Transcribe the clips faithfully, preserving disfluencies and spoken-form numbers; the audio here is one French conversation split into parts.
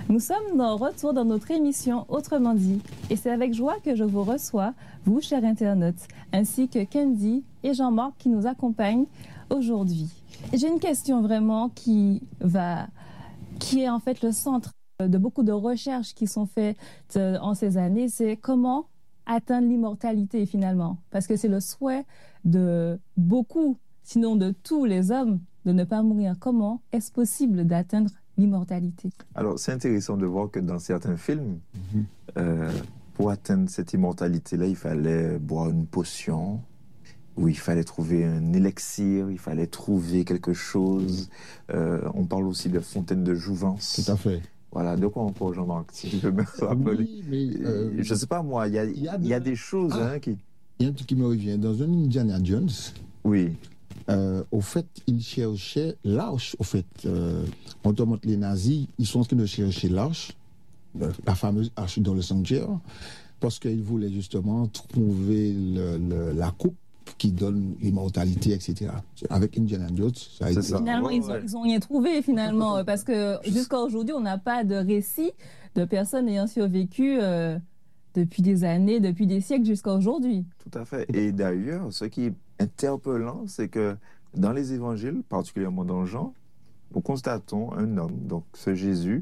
Nous sommes de retour dans notre émission Autrement dit, et c'est avec joie que je vous reçois, vous, chers internautes, ainsi que Candy et Jean-Marc qui nous accompagnent aujourd'hui. J'ai une question vraiment qui va, qui est en fait le centre de beaucoup de recherches qui sont faites en ces années, c'est comment atteindre l'immortalité finalement, parce que c'est le souhait de beaucoup, sinon de tous les hommes, de ne pas mourir. Comment est-ce possible d'atteindre l'immortalité? Alors, c'est intéressant de voir que dans certains films, mm-hmm. euh, pour atteindre cette immortalité-là, il fallait boire une potion, ou il fallait trouver un élixir, il fallait trouver quelque chose. Euh, on parle aussi de fontaine de jouvence. Tout à fait. Voilà, de quoi encore, Jean-Marc, si je me rappelle. Oui, mais euh, je ne sais pas, moi, il y a, y a, de... y a des choses ah, hein, qui... Il y a un truc qui me revient. Dans un Indiana Jones, oui. Euh, au fait, ils cherchaient l'arche. Au fait, euh, on te montre les nazis, ils sont en train de chercher l'arche, la fameuse arche dans le sanctuaire, parce qu'ils voulaient justement trouver le, le, la coupe qui donne l'immortalité, et cetera. Avec Indiana Jones, ça a été... Ça. Finalement, ouais, ils, ont, ouais. ils ont rien trouvé, finalement, parce que jusqu'à aujourd'hui, on n'a pas de récit de personnes ayant survécu euh, depuis des années, depuis des siècles jusqu'à aujourd'hui. Tout à fait. Et d'ailleurs, ce qui est interpellant, c'est que dans les évangiles, particulièrement dans Jean, nous constatons un homme, donc ce Jésus,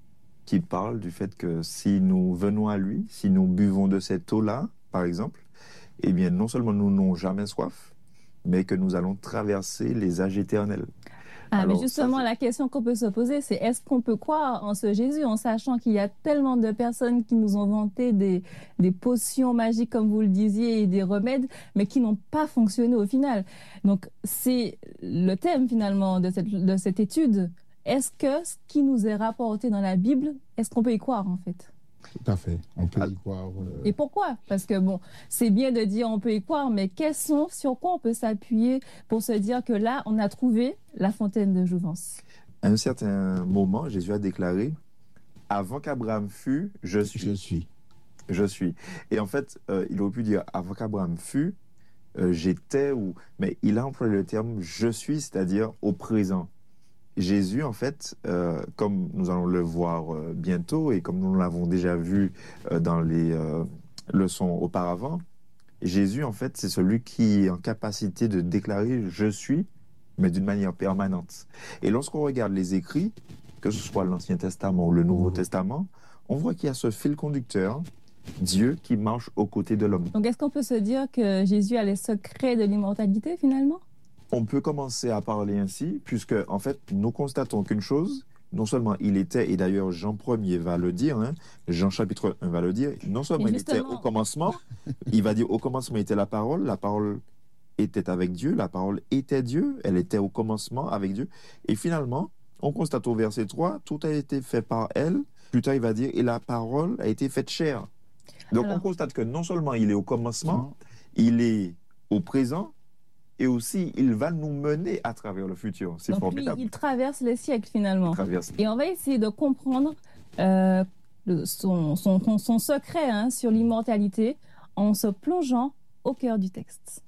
qui parle du fait que si nous venons à lui, si nous buvons de cette eau-là, par exemple, eh bien, non seulement nous n'avons jamais soif, mais que nous allons traverser les âges éternels. Ah, Alors, mais justement, ça, la question qu'on peut se poser, c'est est-ce qu'on peut croire en ce Jésus en sachant qu'il y a tellement de personnes qui nous ont vanté des, des potions magiques, comme vous le disiez, et des remèdes, mais qui n'ont pas fonctionné au final. Donc, c'est le thème finalement de cette, de cette étude. Est-ce que ce qui nous est rapporté dans la Bible, est-ce qu'on peut y croire en fait ? Tout à fait, on peut y croire. Euh... Et pourquoi? Parce que bon, c'est bien de dire on peut y croire, mais quels sont, sur quoi on peut s'appuyer pour se dire que là, on a trouvé la fontaine de jouvence? À un certain moment, Jésus a déclaré « Avant qu'Abraham fût, je suis. » Je suis. Je suis. Et en fait, euh, il aurait pu dire « Avant qu'Abraham fût, euh, j'étais » ou... Mais il a employé le terme « je suis », c'est-à-dire au présent. Jésus, en fait, euh, comme nous allons le voir euh, bientôt et comme nous l'avons déjà vu euh, dans les euh, leçons auparavant, Jésus, en fait, c'est celui qui est en capacité de déclarer « je suis », mais d'une manière permanente. Et lorsqu'on regarde les écrits, que ce soit l'Ancien Testament ou le Nouveau mmh. Testament, on voit qu'il y a ce fil conducteur, Dieu qui marche aux côtés de l'homme. Donc, est-ce qu'on peut se dire que Jésus a les secrets de l'immortalité, finalement ? On peut commencer à parler ainsi, puisque, en fait, nous constatons qu'une chose, non seulement il était, et d'ailleurs Jean premier va le dire, hein, Jean chapitre un va le dire, non seulement il était au commencement, il va dire au commencement était la parole, la parole était avec Dieu, la parole était Dieu, elle était au commencement avec Dieu, et finalement, on constate au verset trois, tout a été fait par elle, plus tard il va dire, et la parole a été faite chair. Donc Alors... on constate que non seulement il est au commencement, il est au présent, et aussi, il va nous mener à travers le futur. C'est Donc formidable. Lui, il traverse les siècles, finalement. Il traverse. Et on va essayer de comprendre euh, le, son, son, son secret hein, sur l'immortalité en se plongeant au cœur du texte.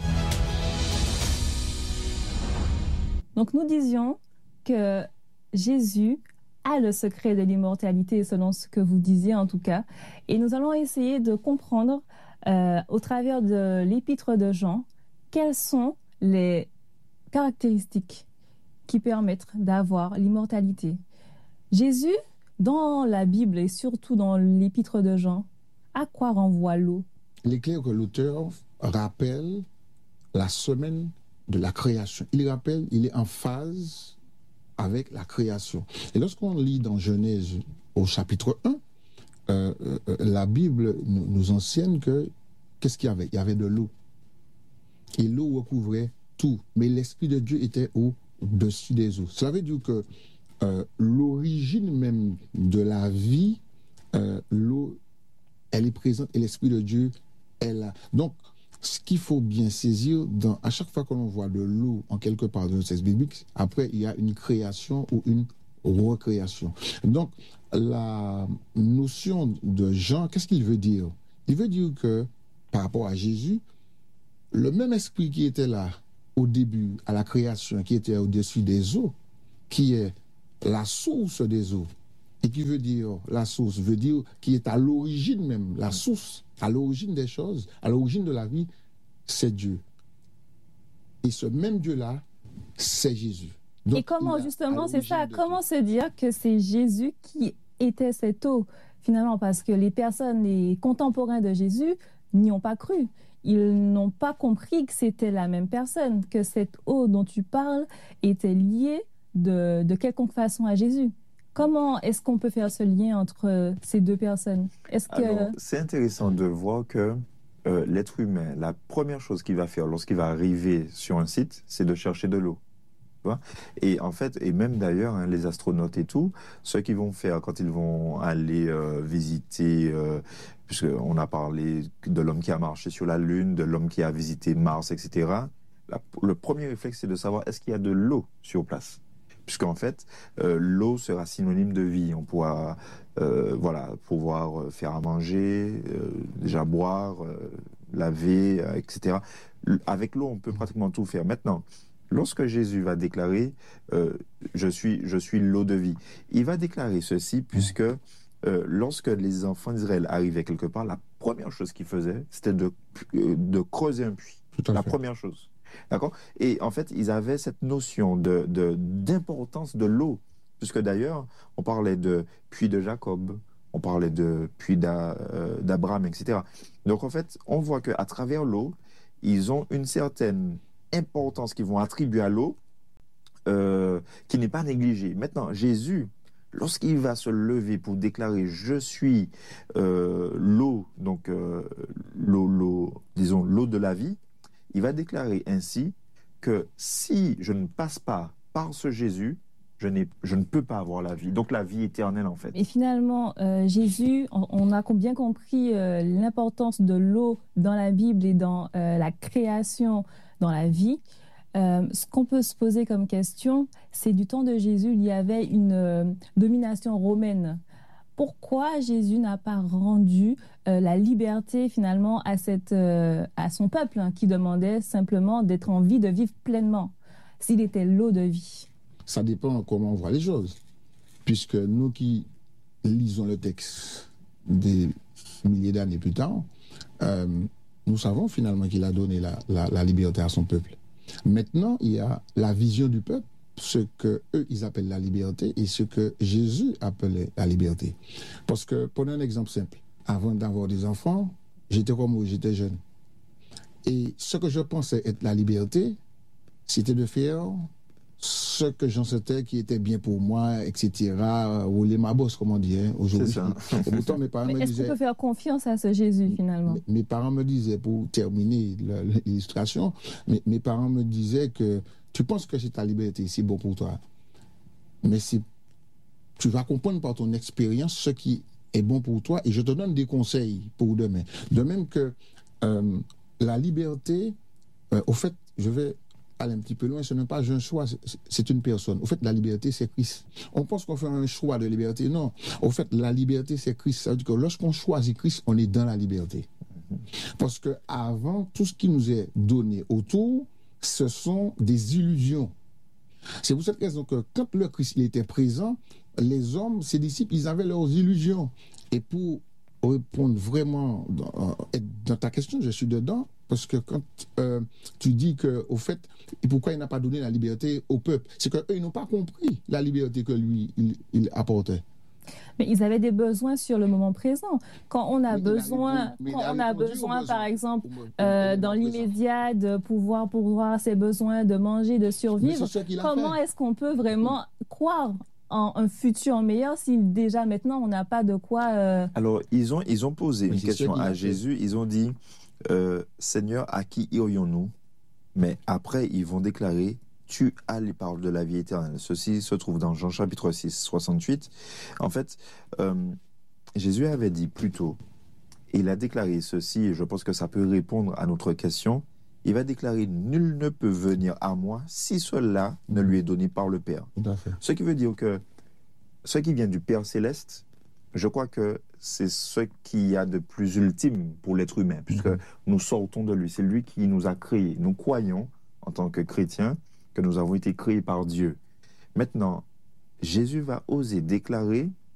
Donc, nous disions que Jésus a le secret de l'immortalité, selon ce que vous disiez en tout cas. Et nous allons essayer de comprendre, euh, au travers de l'épître de Jean, quelles sont les caractéristiques qui permettent d'avoir l'immortalité. Jésus, dans la Bible et surtout dans l'épître de Jean, à quoi renvoie l'eau? Il est clair que l'auteur rappelle la semaine de la création. Il rappelle, il est en phase avec la création. Et lorsqu'on lit dans Genèse au chapitre un, euh, euh, la Bible nous, nous enseigne que qu'est-ce qu'il y avait? Il y avait de l'eau. Et l'eau recouvrait tout. Mais l'Esprit de Dieu était au-dessus des eaux. Cela veut dire que euh, l'origine même de la vie, euh, l'eau, elle est présente et l'Esprit de Dieu est là. Donc, ce qu'il faut bien saisir, dans, à chaque fois que l'on voit de l'eau en quelque part dans le texte biblique, après, il y a une création ou une recréation. Donc, la notion de Jean, qu'est-ce qu'il veut dire? Il veut dire que, par rapport à Jésus, le même esprit qui était là au début, à la création, qui était au-dessus des eaux, qui est la source des eaux, et qui veut dire la source, veut dire qui est à l'origine même, la source, à l'origine des choses, à l'origine de la vie, c'est Dieu. Et ce même Dieu-là, c'est Jésus. Donc, et comment, il a justement, à c'est ça, l'origine de comment tout. se dire que c'est Jésus qui était cette eau, finalement, parce que les personnes, les contemporains de Jésus n'y ont pas cru. Ils n'ont pas compris que c'était la même personne, que cette eau dont tu parles était liée de, de quelconque façon à Jésus. Comment est-ce qu'on peut faire ce lien entre ces deux personnes? Est-ce que... Alors, c'est intéressant de voir que euh, l'être humain, la première chose qu'il va faire lorsqu'il va arriver sur un site, c'est de chercher de l'eau. Tu vois. Et en fait, et même d'ailleurs, hein, les astronautes et tout, ce qu'ils vont faire quand ils vont aller euh, visiter, euh, puisqu'on a parlé de l'homme qui a marché sur la Lune, de l'homme qui a visité Mars, et cetera. La- le premier réflexe, c'est de savoir est-ce qu'il y a de l'eau sur place. Puisqu'en fait, euh, l'eau sera synonyme de vie. On pourra, euh, voilà, pouvoir euh, faire à manger, euh, déjà boire, euh, laver, euh, et cetera. L- Avec l'eau, on peut pratiquement tout faire. Maintenant, lorsque Jésus va déclarer euh, je suis, je suis l'eau de vie, il va déclarer ceci puisque euh, lorsque les enfants d'Israël arrivaient quelque part, la première chose qu'ils faisaient, c'était de, euh, de creuser un puits. Tout à La fait. première chose. D'accord? Et en fait, ils avaient cette notion de, de- d'importance de l'eau. Puisque d'ailleurs, on parlait de puits de Jacob, on parlait de puits d'A- euh, d'Abraham, et cetera. Donc en fait, on voit qu'à travers l'eau, ils ont une certaine importance qu'ils vont attribuer à l'eau euh, qui n'est pas négligée. Maintenant, Jésus, lorsqu'il va se lever pour déclarer je suis euh, l'eau, donc euh, l'eau, l'eau, disons l'eau de la vie, il va déclarer ainsi que si je ne passe pas par ce Jésus, je, n'ai, je ne peux pas avoir la vie. Donc la vie éternelle en fait. Et finalement, euh, Jésus, on, on a bien compris euh, l'importance de l'eau dans la Bible et dans euh, la création, dans la vie. Euh, ce qu'on peut se poser comme question, c'est du temps de Jésus, il y avait une euh, domination romaine. Pourquoi Jésus n'a pas rendu euh, la liberté finalement à, cette, euh, à son peuple hein, qui demandait simplement d'être en vie, de vivre pleinement, s'il était l'eau de vie? Ça dépend comment on voit les choses. Puisque nous qui lisons le texte des milliers d'années plus tard, euh, nous savons finalement qu'il a donné la, la, la liberté à son peuple. Maintenant, il y a la vision du peuple, ce que eux ils appellent la liberté et ce que Jésus appelait la liberté. Parce que, prenons un exemple simple. Avant d'avoir des enfants, j'étais comme vous, j'étais jeune. Et ce que je pensais être la liberté, c'était de faire ce que j'en sentais qui était bien pour moi, et cetera. Rouler ma bosse, comme on dit hein, aujourd'hui. C'est ça. Et pourtant, mes parents Mais me est-ce qu'on disaient... peut faire confiance à ce Jésus finalement? Mes, mes parents me disaient, pour terminer la- l'illustration, mes, mes parents me disaient que tu penses que c'est ta liberté, c'est bon pour toi. Mais c'est, tu vas comprendre par ton expérience ce qui est bon pour toi et je te donne des conseils pour demain. De même que euh, la liberté, euh, au fait, je vais aller un petit peu loin, ce n'est pas un choix, c'est- c'est une personne. Au fait, la liberté, c'est Christ. On pense qu'on fait un choix de liberté. Non. Au fait, la liberté, c'est Christ. Ça veut dire que lorsqu'on choisit Christ, on est dans la liberté. Parce que avant, tout ce qui nous est donné autour, ce sont des illusions. C'est pour cette raison que quand le Christ il était présent, les hommes, ses disciples, ils avaient leurs illusions. Et pour répondre vraiment dans, euh, dans ta question, je suis dedans, parce que quand euh, tu dis que, au fait, et pourquoi il n'a pas donné la liberté au peuple, c'est qu'eux, ils n'ont pas compris la liberté que lui, il, il apportait. Mais ils avaient des besoins sur le moment présent. Quand on a Mais il a besoin, répondu- mais il quand a on a répondu aux besoin, besoins. par exemple, Au- au- au euh, moment dans présent. l'immédiat, de pouvoir pourvoir ses besoins, de manger, de Mais survivre, c'est ce qu'il a comment fait. est-ce qu'on peut vraiment croire en un futur meilleur si déjà maintenant on n'a pas de quoi... euh, Alors, ils ont, ils ont posé Mais une c'est question ce qu'il a à fait. Jésus. Ils ont dit, euh, Seigneur, à qui irions-nous? Mais après, ils vont déclarer, tu as les paroles de la vie éternelle. Ceci se trouve dans Jean chapitre six, soixante-huit. En fait, euh, Jésus avait dit plus tôt, il a déclaré ceci, et je pense que ça peut répondre à notre question. Il va déclarer, nul ne peut venir à moi si cela ne lui est donné par le Père. Tout à fait. Ce qui veut dire que ce qui vient du Père céleste, je crois que c'est ce qu'il y a de plus ultime pour l'être humain, puisque Mhm. nous sortons de lui. C'est lui qui nous a créés. Nous croyons, en tant que chrétiens, que nous avons été créés par Dieu. Maintenant, Jésus va oser déclarer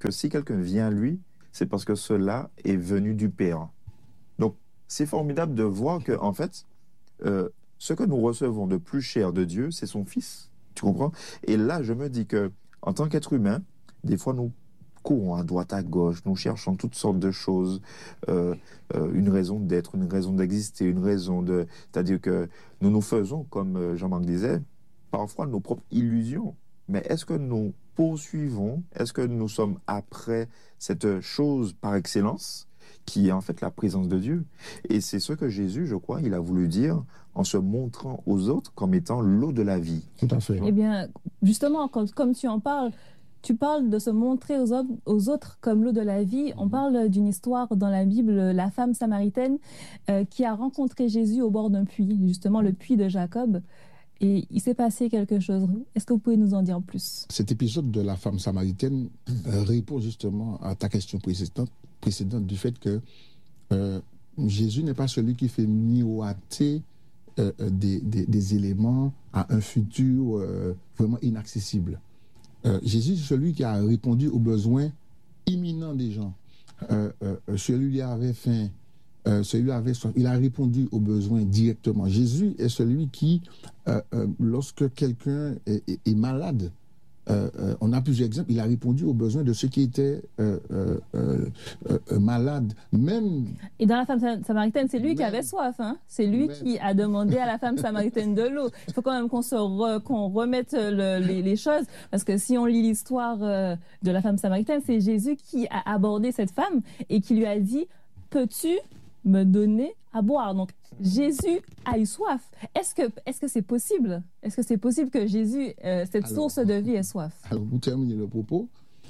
que si quelqu'un vient à lui, c'est parce que cela est venu du Père. Donc, c'est formidable de voir que, en fait, euh, ce que nous recevons de plus cher de Dieu, c'est son Fils. Tu comprends? Et là, je me dis que, en tant qu'être humain, des fois, nous courons à droite, à gauche, nous cherchons toutes sortes de choses, euh, euh, une raison d'être, une raison d'exister, une raison de... C'est-à-dire que nous nous faisons, comme Jean-Marc disait, parfois nos propres illusions. Mais est-ce que nous poursuivons, est-ce que nous sommes après cette chose par excellence qui est en fait la présence de Dieu? Et c'est ce que Jésus, je crois, il a voulu dire en se montrant aux autres comme étant l'eau de la vie. Tout à fait. Eh bien, justement, quand, comme tu en parles, tu parles de se montrer aux, hommes, aux autres comme l'eau de la vie. On parle d'une histoire dans la Bible, la femme samaritaine euh, qui a rencontré Jésus au bord d'un puits, justement le puits de Jacob. Et il s'est passé quelque chose. Est-ce que vous pouvez nous en dire plus? Cet épisode de la femme samaritaine euh, répond justement à ta question précédente, précédente du fait que euh, Jésus n'est pas celui qui fait miroiter euh, des, des, des éléments à un futur euh, vraiment inaccessible. Euh, Jésus, c'est celui qui a répondu aux besoins imminents des gens. Euh, euh, celui qui avait faim, euh, celui qui avait soif, il a répondu aux besoins directement. Jésus est celui qui, euh, euh, lorsque quelqu'un est, est, est malade, euh, euh, on a plusieurs exemples, il a répondu aux besoins de ceux qui étaient euh, euh, euh, euh, malades. Même... Et dans la femme samaritaine, c'est lui même, qui avait soif. Hein? C'est lui même. qui a demandé à la femme samaritaine de l'eau. Il faut quand même qu'on se re, qu'on remette le, les, les choses, parce que si on lit l'histoire euh, de la femme samaritaine, c'est Jésus qui a abordé cette femme et qui lui a dit « Peux-tu me donner à boire ?» Donc, Jésus a eu soif. Est-ce que est-ce que c'est possible? Est-ce que c'est possible que Jésus, euh, cette alors, source de vie, ait soif? Alors, pour terminer le propos,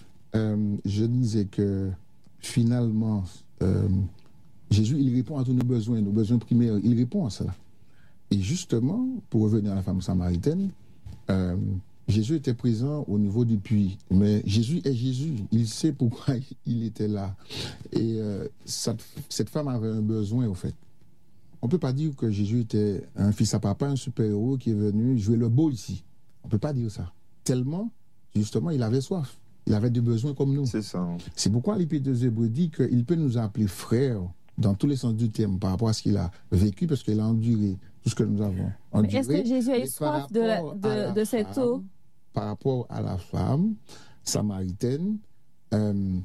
euh, je disais que finalement, euh, Jésus, il répond à tous nos besoins, nos besoins primaires. Il répond à cela. Et justement, pour revenir à la femme samaritaine, euh, Jésus était présent au niveau du puits. Mais Jésus est Jésus. Il sait pourquoi il était là. Et euh, cette, cette femme avait un besoin, au fait. On ne peut pas dire que Jésus était un fils à papa, un super-héros qui est venu jouer le beau ici. On ne peut pas dire ça. Tellement, justement, il avait soif. Il avait des besoins comme nous. C'est ça. C'est pourquoi l'Épître des Hébreux dit qu'il peut nous appeler frères dans tous les sens du terme par rapport à ce qu'il a vécu, parce qu'il a enduré tout ce que nous avons enduré. Est-ce que Jésus a eu soif de, la, de, la de cette femme, eau? Par rapport à la femme samaritaine, euh,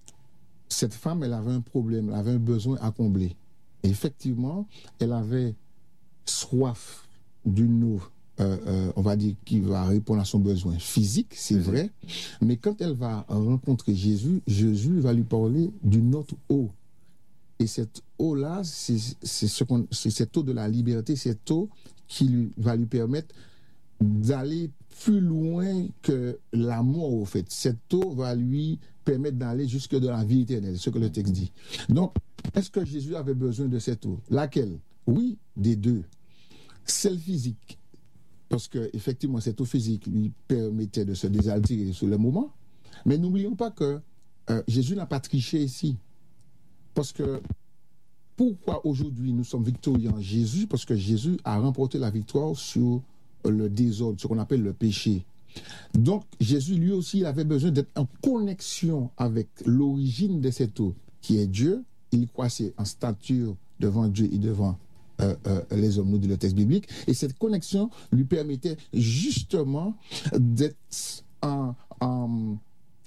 cette femme, elle avait un problème, elle avait un besoin à combler. Et effectivement, elle avait soif d'une eau, euh, euh, on va dire, qui va répondre à son besoin physique, c'est vrai. Mais quand elle va rencontrer Jésus, Jésus va lui parler d'une autre eau. Et cette eau-là, c'est ce qu'on, c'est cette eau de la liberté, cette eau qui lui, va lui permettre d'aller plus loin que la mort, au fait. Cette eau va lui permettre d'aller jusque dans la vie éternelle, ce que le texte dit. Donc, est-ce que Jésus avait besoin de cette eau? Laquelle? Oui, des deux. Celle physique, parce que effectivement cette eau physique lui permettait de se désaltérer sur le moment. Mais n'oublions pas que euh, Jésus n'a pas triché ici. Parce que pourquoi aujourd'hui nous sommes victorieux en Jésus? Parce que Jésus a remporté la victoire sur le désordre, ce qu'on appelle le péché. Donc Jésus lui aussi il avait besoin d'être en connexion avec l'origine de cette eau, qui est Dieu. Il croissait en stature devant Dieu et devant euh, euh, les hommes, nous dit le texte biblique. Et cette connexion lui permettait justement d'être en, en,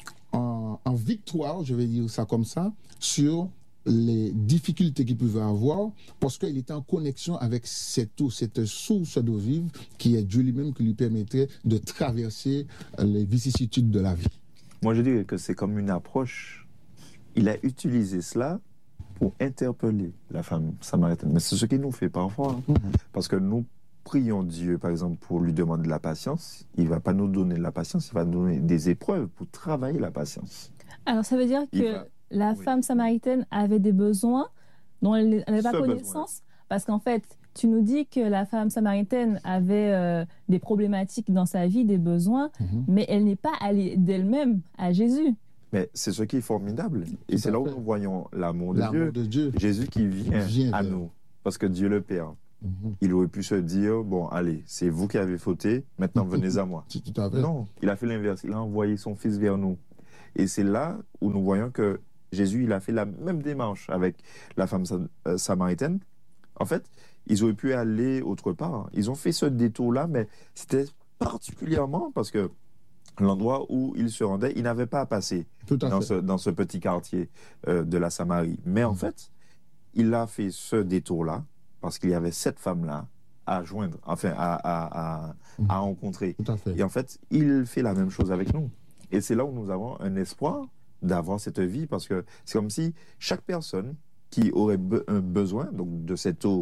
en, en victoire, je vais dire ça comme ça, sur les difficultés qu'il pouvait avoir, parce qu'il était en connexion avec cette eau, cette source d'eau vive qui est Dieu lui-même, qui lui permettrait de traverser les vicissitudes de la vie. Moi, je dirais que c'est comme une approche. Il a utilisé cela pour interpeller la femme samaritaine. Mais c'est ce qu'il nous fait parfois. Hein. Mm-hmm. Parce que nous prions Dieu, par exemple, pour lui demander de la patience. Il ne va pas nous donner de la patience, il va nous donner des épreuves pour travailler la patience. Alors, ça veut dire que va... la oui. femme samaritaine avait des besoins dont elle n'avait pas connaissance? Besoin. Parce qu'en fait, tu nous dis que la femme samaritaine avait euh, des problématiques dans sa vie, des besoins, mm-hmm. mais elle n'est pas allée d'elle-même à Jésus. Mais c'est ce qui est formidable. Et c'est là où nous voyons l'amour de, l'amour de Dieu. Jésus qui vient, vient à nous. Parce que Dieu le Père, mm-hmm. il aurait pu se dire, bon, allez, c'est vous qui avez fauté, maintenant venez à moi. C'est tout à fait. Non, il a fait l'inverse. Il a envoyé son Fils vers nous. Et c'est là où nous voyons que Jésus, il a fait la même démarche avec la femme sam- euh, samaritaine. En fait, ils auraient pu aller autre part, hein. Ils ont fait ce détour-là, mais c'était particulièrement parce que l'endroit où ils se rendaient, ils n'avaient pas à passer Tout à dans fait. ce, dans ce petit quartier euh, de la Samarie. Mais en Mhm. fait, il a fait ce détour-là parce qu'il y avait cette femme-là à joindre, enfin à, à, à, à rencontrer. Tout à fait. Et en fait, il fait la même chose avec nous. Et c'est là où nous avons un espoir d'avoir cette vie parce que c'est comme si chaque personne qui aurait be- un besoin donc, de cette eau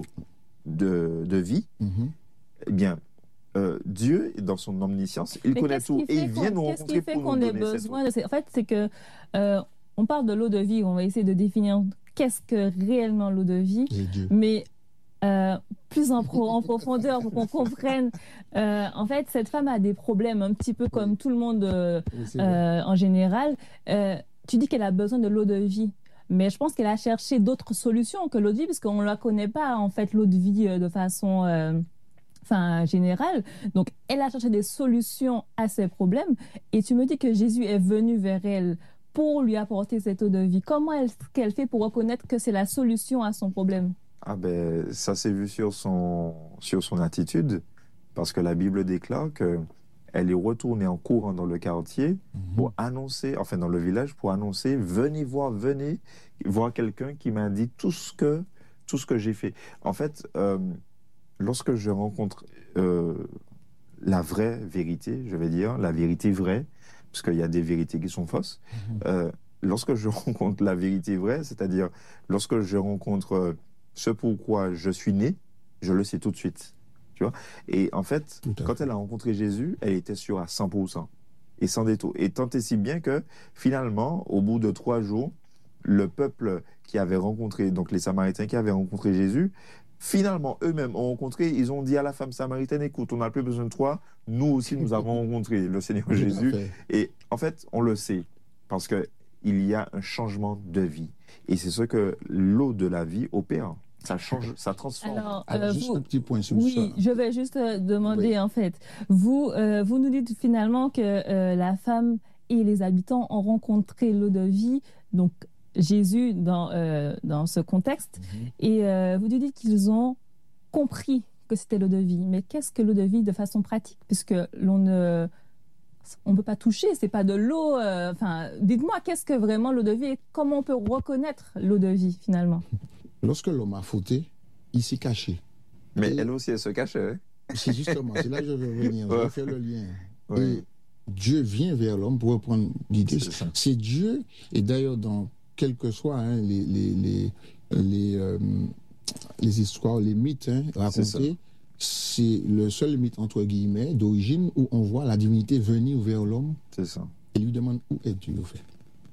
de, de vie, Mhm. eh bien, euh, Dieu, dans son omniscience, il Mais connaît qu'est-ce tout qui et fait il vient qu'on nous qu'est-ce rencontrer qui fait pour nous qu'on ait donner cette eau. besoin de ces... En fait, c'est que euh, on parle de l'eau de vie, on va essayer de définir qu'est-ce que réellement l'eau de vie, Et Dieu. mais euh, plus en, pro- en profondeur pour qu'on comprenne. Euh, en fait, cette femme a des problèmes un petit peu comme tout le monde euh, Oui, c'est vrai. euh, en général. Euh, tu dis qu'elle a besoin de l'eau de vie. Mais je pense qu'elle a cherché d'autres solutions que l'eau de vie, parce qu'on ne la connaît pas, en fait, l'eau de vie euh, de façon euh, enfin, générale. Donc, elle a cherché des solutions à ses problèmes. Et tu me dis que Jésus est venu vers elle pour lui apporter cette eau de vie. Comment est-ce qu'elle fait pour reconnaître que c'est la solution à son problème? Ah ben, ça s'est vu sur son, sur son attitude, parce que la Bible déclare que elle est retournée en courant dans le quartier pour annoncer, enfin dans le village, pour annoncer, venez voir, venez voir quelqu'un qui m'a dit tout ce que, tout ce que j'ai fait. En fait, euh, lorsque je rencontre euh, la vraie vérité, je vais dire, la vérité vraie, parce qu'il y a des vérités qui sont fausses, Mhm. euh, lorsque je rencontre la vérité vraie, c'est-à-dire lorsque je rencontre euh, ce pourquoi je suis né, je le sais tout de suite. Tu vois? Et en fait, Tout à quand fait. elle a rencontré Jésus, elle était sûre à cent pour cent et sans détour. Et tant et si bien que finalement, au bout de trois jours, le peuple qui avait rencontré, donc les Samaritains qui avaient rencontré Jésus, finalement, eux-mêmes ont rencontré, ils ont dit à la femme samaritaine, écoute, on n'a plus besoin de toi, nous aussi, nous avons rencontré le Seigneur Tout à Jésus. fait. Et en fait, on le sait, parce que il y a un changement de vie. Et c'est ce que l'eau de la vie opère. Ça change, ça transforme. Alors, Alors, euh, juste vous- un petit point sur oui, ça. je vais juste euh, demander Oui. en fait. Vous, euh, vous nous dites finalement que euh, la femme et les habitants ont rencontré l'eau de vie, donc Jésus dans, euh, dans ce contexte, Mhm. et euh, vous nous dites qu'ils ont compris que c'était l'eau de vie. Mais qu'est-ce que l'eau de vie de façon pratique? Puisque l'on ne on ne peut pas toucher, c'est pas de l'eau. euh, Enfin, dites-moi, qu'est-ce que vraiment l'eau de vie et comment on peut reconnaître l'eau de vie finalement? Lorsque l'homme a fauté, il s'est caché. Mais Et- elle aussi, elle se cachait. hein. C'est justement, c'est là que je veux venir. Je Ouais. vais faire le lien. Oui. Et Dieu vient vers l'homme pour reprendre l'idée. C'est ça. C'est Dieu, et d'ailleurs, dans quels que soient hein, les, les, les, les, euh, les histoires, les mythes hein, C'est ça. racontés, c'est le seul mythe, entre guillemets, d'origine où on voit la divinité venir vers l'homme C'est ça. et lui demande où es-tu, au fait.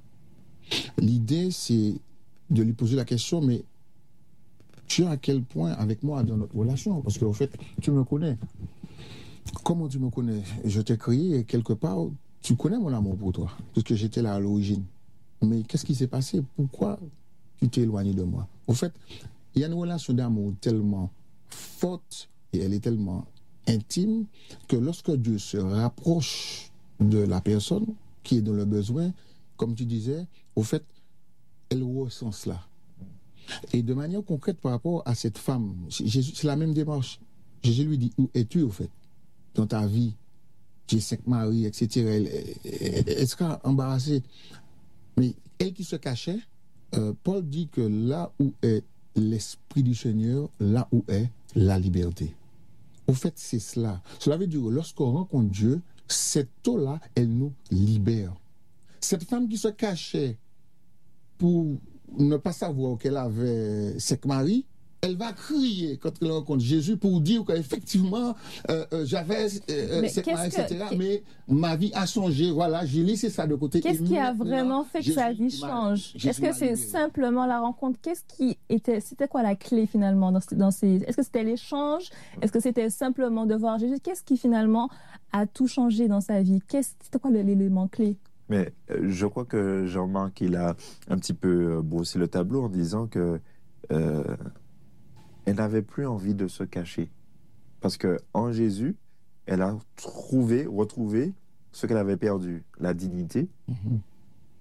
L'idée, c'est de lui poser la question, mais tu es à quel point avec moi dans notre relation? Parce qu'au fait, tu me connais. Comment tu me connais? Je t'ai créé et quelque part, tu connais mon amour pour toi, puisque j'étais là à l'origine. Mais qu'est-ce qui s'est passé? Pourquoi tu t'es éloigné de moi? Au fait, il y a une relation d'amour tellement forte et elle est tellement intime que lorsque Dieu se rapproche de la personne qui est dans le besoin, comme tu disais, au fait, elle ressent cela. Et de manière concrète par rapport à cette femme, Jésus, c'est la même démarche. Jésus lui dit, où es-tu au fait dans ta vie? Tu es cinq maris, et cetera. Elle, elle, elle sera embarrassée. Mais elle qui se cachait, euh, Paul dit que là où est l'Esprit du Seigneur, là où est la liberté. Au fait, c'est cela. Cela veut dire que lorsqu'on rencontre Dieu, cette eau-là, elle nous libère. Cette femme qui se cachait pour ne pas savoir qu'elle avait cinq maris, elle va crier quand elle rencontre Jésus pour dire qu'effectivement, euh, euh, j'avais euh, Mais cinq qu'est-ce maris, que- et cetera. qu'est- Mais ma vie a changé. Voilà, j'ai laissé ça de côté. Qu'est-ce Et qui a maintenant, vraiment fait que Jésus sa vie m'a- change? Jésus Est-ce que m'a c'est libéré. simplement la rencontre? Qu'est-ce qui était, c'était quoi la clé finalement dans, ces- dans ces, est-ce que c'était l'échange? Est-ce que c'était simplement de voir Jésus? Qu'est-ce qui finalement a tout changé dans sa vie? Qu'est-ce, c'était quoi l'élément clé? Mais euh, je crois que Jean-Marc, il a un petit peu euh, brossé le tableau en disant que euh, elle n'avait plus envie de se cacher. Parce que en Jésus, elle a trouvé, retrouvé ce qu'elle avait perdu, la dignité, Mhm.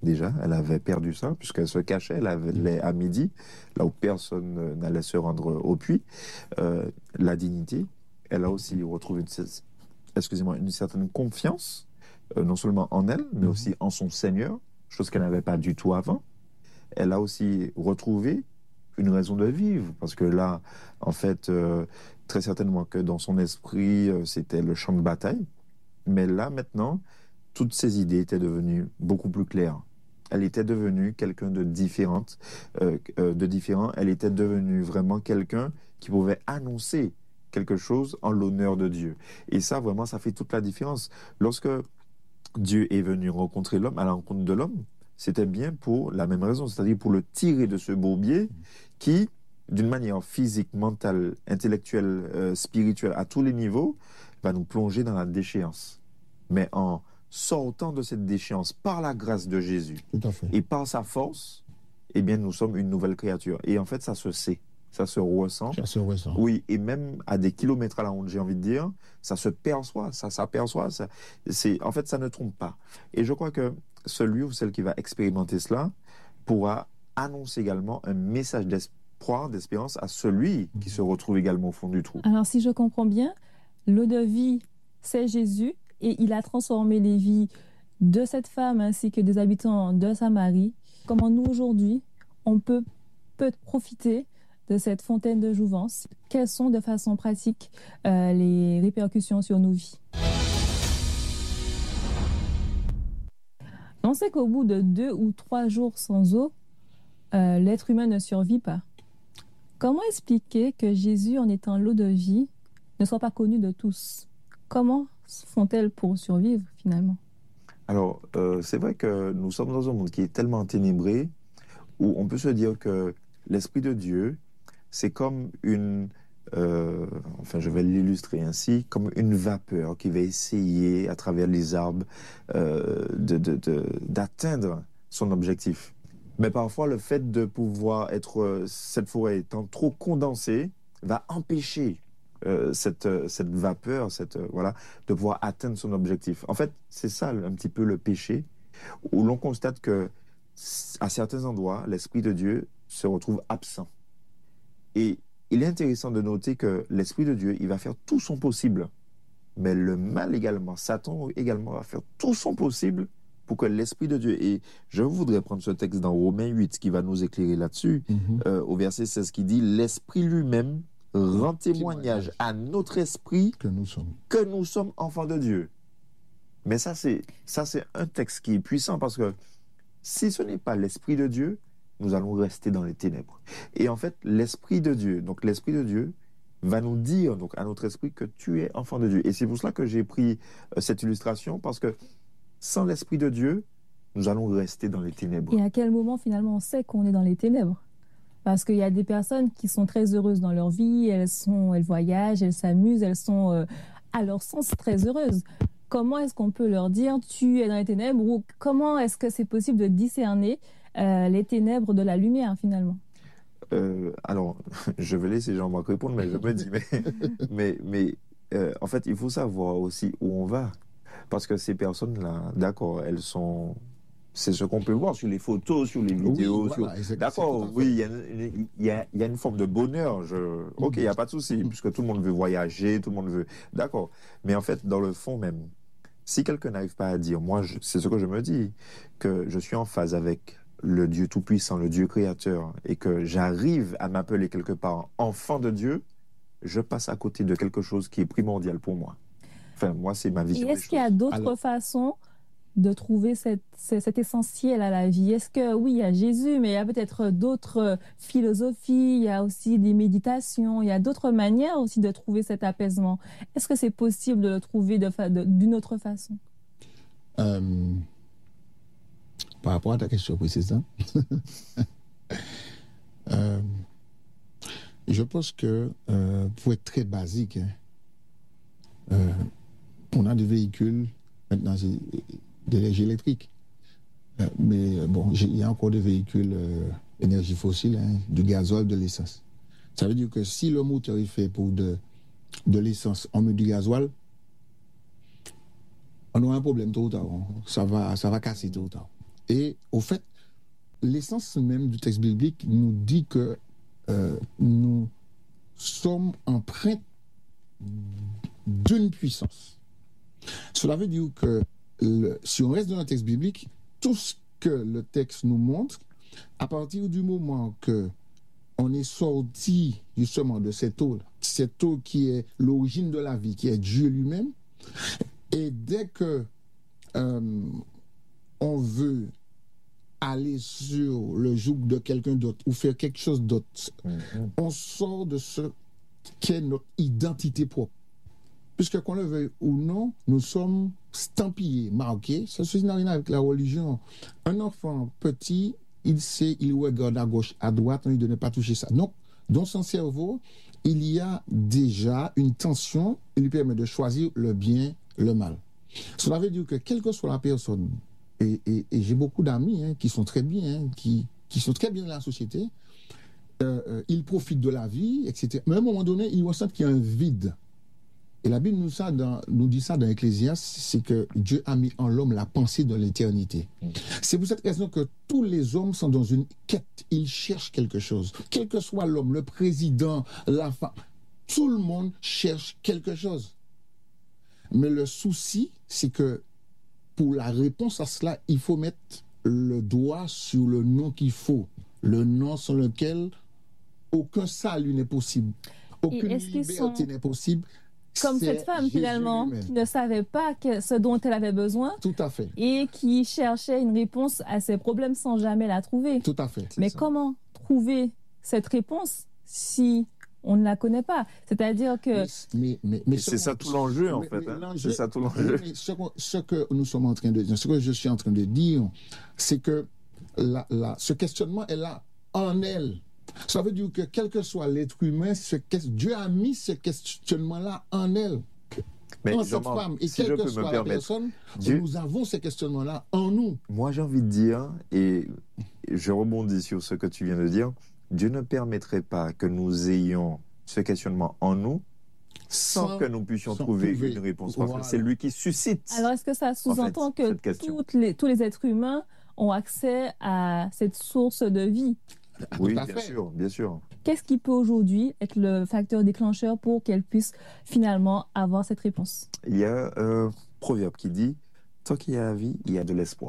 déjà, elle avait perdu ça, puisqu'elle se cachait, elle avait à midi, là où personne n'allait se rendre au puits. Euh, la dignité, elle a aussi retrouvé une, excusez-moi, une certaine confiance, euh, non seulement en elle, mais aussi en son Seigneur, chose qu'elle n'avait pas du tout avant. Elle a aussi retrouvé une raison de vivre, parce que là, en fait, euh, très certainement que dans son esprit, euh, c'était le champ de bataille, mais là, maintenant, toutes ses idées étaient devenues beaucoup plus claires. Elle était devenue quelqu'un de différente, euh, euh, de différent. Elle était devenue vraiment quelqu'un qui pouvait annoncer quelque chose en l'honneur de Dieu. Et ça, vraiment, ça fait toute la différence. Lorsque Dieu est venu rencontrer l'homme, à la rencontre de l'homme, c'était bien pour la même raison, c'est-à-dire pour le tirer de ce bourbier qui, d'une manière physique, mentale, intellectuelle, euh, spirituelle, à tous les niveaux, va nous plonger dans la déchéance. Mais en sortant de cette déchéance par la grâce de Jésus et par sa force, eh bien, nous sommes une nouvelle créature. Et en fait, ça se sait, ça se ressent. Ça se ressent. Oui, et même à des kilomètres à la ronde, j'ai envie de dire, ça se perçoit, ça s'aperçoit. Ça, c'est, en fait, ça ne trompe pas. Et je crois que celui ou celle qui va expérimenter cela pourra annoncer également un message d'espoir, d'espérance à celui qui se retrouve également au fond du trou. Alors, si je comprends bien, l'eau de vie, c'est Jésus, et il a transformé les vies de cette femme ainsi que des habitants de Samarie. Comment nous, aujourd'hui, on peut, peut profiter de cette fontaine de jouvence? Quelles sont, de façon pratique, euh, les répercussions sur nos vies? On sait qu'au bout de deux ou trois jours sans eau, euh, l'être humain ne survit pas. Comment expliquer que Jésus, en étant l'eau de vie, ne soit pas connu de tous? Comment font-elles pour survivre, finalement? Alors, euh, c'est vrai que nous sommes dans un monde qui est tellement ténébré, où on peut se dire que l'Esprit de Dieu, c'est comme une, euh, enfin je vais l'illustrer ainsi, comme une vapeur qui va essayer, à travers les arbres, euh, de, de, de, d'atteindre son objectif. Mais parfois, le fait de pouvoir être, cette forêt étant trop condensée, va empêcher Euh, cette, cette vapeur, cette, euh, voilà, de pouvoir atteindre son objectif. En fait, c'est ça un petit peu le péché, où l'on constate que à certains endroits, l'Esprit de Dieu se retrouve absent. Et il est intéressant de noter que l'Esprit de Dieu, il va faire tout son possible, mais le mal également, Satan également va faire tout son possible pour que l'Esprit de Dieu, et je voudrais prendre ce texte dans Romains huit qui va nous éclairer là-dessus, mm-hmm. euh, au verset seize qui dit « L'Esprit lui-même rend témoignage à notre esprit que nous sommes, que nous sommes enfants de Dieu. » Mais ça, c'est, ça, c'est un texte qui est puissant parce que si ce n'est pas l'Esprit de Dieu, nous allons rester dans les ténèbres. Et en fait, l'Esprit de Dieu, donc l'Esprit de Dieu, va nous dire donc, à notre esprit que tu es enfant de Dieu. Et c'est pour cela que j'ai pris euh, cette illustration, parce que sans l'Esprit de Dieu, nous allons rester dans les ténèbres. Et à quel moment, finalement, on sait qu'on est dans les ténèbres ? Parce qu'il y a des personnes qui sont très heureuses dans leur vie, elles, sont, elles voyagent, elles s'amusent, elles sont, euh, à leur sens, très heureuses. Comment est-ce qu'on peut leur dire « tu es dans les ténèbres » ou comment est-ce que c'est possible de discerner euh, les ténèbres de la lumière, finalement ? euh, Alors, je vais laisser Jean-Marc répondre, mais je me dis, mais, mais, mais euh, en fait, il faut savoir aussi où on va. Parce que ces personnes-là, d'accord, elles sont... C'est ce qu'on peut voir sur les photos, sur les vidéos. Oui, voilà, sur... D'accord, oui, il y a, y, a, y a une forme de bonheur. Je... Ok, il n'y a pas de souci, mm-hmm. puisque tout le monde veut voyager, tout le monde veut... D'accord. Mais en fait, dans le fond même, si quelqu'un n'arrive pas à dire, moi, je... c'est ce que je me dis, que je suis en phase avec le Dieu Tout-Puissant, le Dieu Créateur, et que j'arrive à m'appeler quelque part enfant de Dieu, je passe à côté de quelque chose qui est primordial pour moi. Enfin, moi, c'est ma vision. Et est-ce qu'il y a d'autres Alors... façons de trouver cette, cet essentiel à la vie? Est-ce que, oui, il y a Jésus, mais il y a peut-être d'autres philosophies, il y a aussi des méditations, il y a d'autres manières aussi de trouver cet apaisement. Est-ce que c'est possible de le trouver de fa- de, d'une autre façon? euh, Par rapport à ta question précise, hein? euh, je pense que, euh, pour être très basique, hein, euh, on a des véhicules, maintenant, c'est d'énergie électrique. Euh, mais bon, il y a encore des véhicules euh, énergie fossile, hein, du gazole, de l'essence. Ça veut dire que si le moteur est fait pour de, de l'essence, on met du gasoil, on aura un problème tôt ou tard. Ça va, ça va casser tôt ou tard. Et au fait, l'essence même du texte biblique nous dit que euh, nous sommes empreints d'une puissance. Cela veut dire que le, si on reste dans le texte biblique, tout ce que le texte nous montre, à partir du moment que on est sorti justement de cette eau, cette eau qui est l'origine de la vie, qui est Dieu lui-même, et dès que euh, on veut aller sur le joug de quelqu'un d'autre ou faire quelque chose d'autre, mm-hmm. on sort de ce qu'est notre identité propre. Puisque qu'on le veuille ou non, nous sommes stampillés, marqués. Ça n'a rien avec la religion. Un enfant petit, il sait, il regarde à gauche, à droite, on lui dit de ne pas toucher ça. Donc, dans son cerveau, il y a déjà une tension, il lui permet de choisir le bien, le mal. Cela veut dire que quelle que soit la personne, et, et, et j'ai beaucoup d'amis hein, qui sont très bien, hein, qui, qui sont très bien dans la société, euh, euh, ils profitent de la vie, et cetera. Mais à un moment donné, ils ressentent qu'il y a un vide. Et la Bible nous, ça dans, nous dit ça dans Ecclésiaste, c'est que Dieu a mis en l'homme la pensée de l'éternité. Mmh. C'est pour cette raison que tous les hommes sont dans une quête, ils cherchent quelque chose. Quel que soit l'homme, le président, la femme, tout le monde cherche quelque chose. Mais le souci, c'est que pour la réponse à cela, il faut mettre le doigt sur le nom qu'il faut, le nom sans lequel aucun salut n'est possible, aucune liberté sont... n'est possible. Comme cette femme, Jésus finalement, lui-même. Qui ne savait pas que ce dont elle avait besoin. Tout à fait. Et qui cherchait une réponse à ses problèmes sans jamais la trouver. Tout à fait. Mais comment trouver cette réponse si on ne la connaît pas? C'est-à-dire que... Mais, mais, mais, mais c'est ça tout l'enjeu, en mais, fait. Mais, hein. C'est ça tout l'enjeu. Mais ce, ce que nous sommes en train de dire, ce que je suis en train de dire, c'est que la, la, ce questionnement est là en elle. Ça veut dire que quel que soit l'être humain, ce, Dieu a mis ce questionnement-là en elle, mais en cette femme. Et si quelle que soit la personne, Dieu... nous avons ce questionnement-là en nous. Moi, j'ai envie de dire, et je rebondis sur ce que tu viens de dire, Dieu ne permettrait pas que nous ayons ce questionnement en nous sans, sans que nous puissions trouver, trouver une réponse. Parce voilà. que c'est lui qui suscite. Alors, est-ce que ça sous-entend en fait, que toutes les, tous les êtres humains ont accès à cette source de vie? Oui, bien sûr, bien sûr. Qu'est-ce qui peut aujourd'hui être le facteur déclencheur pour qu'elle puisse finalement avoir cette réponse? Il y a un proverbe qui dit « Tant qu'il y a la vie, il y a de l'espoir ».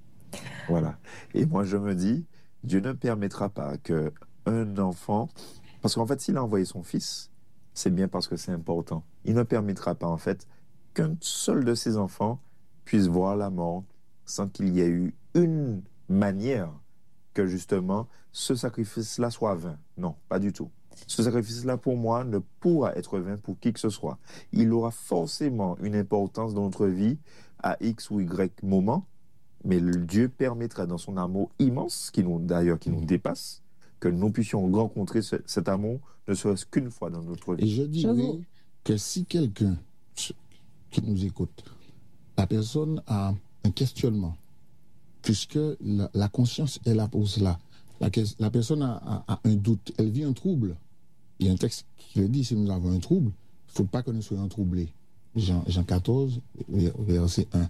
Voilà. Et moi, je me dis, Dieu ne permettra pas qu'un enfant... Parce qu'en fait, s'il a envoyé son fils, c'est bien parce que c'est important. Il ne permettra pas, en fait, qu'un seul de ses enfants puisse voir la mort sans qu'il y ait eu une manière que justement ce sacrifice-là soit vain. Non, pas du tout. Ce sacrifice-là, pour moi, ne pourra être vain pour qui que ce soit. Il aura forcément une importance dans notre vie à X ou Y moment, mais le Dieu permettra dans son amour immense, qui nous, d'ailleurs qui nous dépasse, que nous puissions rencontrer ce, cet amour, ne serait-ce qu'une fois dans notre vie. Et je dirais que si quelqu'un qui nous écoute, la personne a un questionnement, puisque la, la conscience est là pour cela. La, la personne a, a, a un doute, elle vit un trouble. Il y a un texte qui le dit, si nous avons un trouble, il ne faut pas que nous soyons troublés. Jean, Jean quatorze, verset un.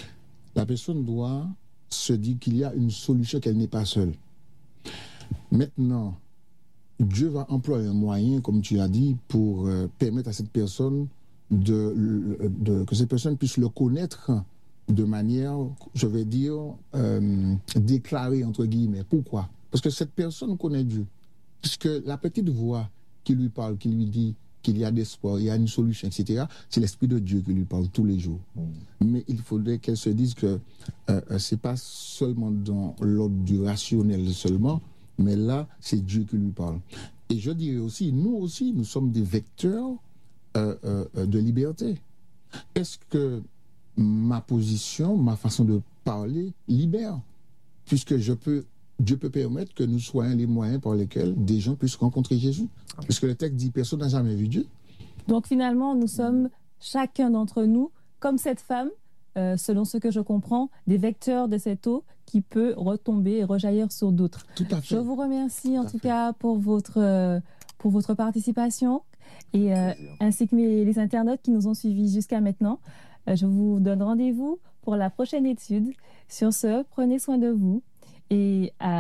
La personne doit se dire qu'il y a une solution, qu'elle n'est pas seule. Maintenant, Dieu va employer un moyen, comme tu as dit, pour euh, permettre à cette personne de, de, que cette personne puisse le connaître de manière, je vais dire, euh, déclarée, entre guillemets. Pourquoi? Parce que cette personne connaît Dieu. Puisque la petite voix qui lui parle, qui lui dit qu'il y a d'espoir, il y a une solution, et cetera, c'est l'Esprit de Dieu qui lui parle tous les jours. Mmh. Mais il faudrait qu'elle se dise que euh, ce n'est pas seulement dans l'ordre du rationnel seulement, mais là, c'est Dieu qui lui parle. Et je dirais aussi, nous aussi, nous sommes des vecteurs euh, euh, de liberté. Est-ce que ma position, ma façon de parler libère, puisque je peux, Dieu peut permettre que nous soyons les moyens par lesquels des gens puissent rencontrer Jésus. Puisque le texte dit, personne n'a jamais vu Dieu. Donc finalement, nous sommes, chacun d'entre nous, comme cette femme, euh, selon ce que je comprends, des vecteurs de cette eau qui peut retomber et rejaillir sur d'autres. Tout à fait. Je vous remercie en tout, tout cas pour votre, euh, pour votre participation et euh, ainsi que les, les internautes qui nous ont suivis jusqu'à maintenant. Je vous donne rendez-vous pour la prochaine étude. Sur ce, prenez soin de vous et à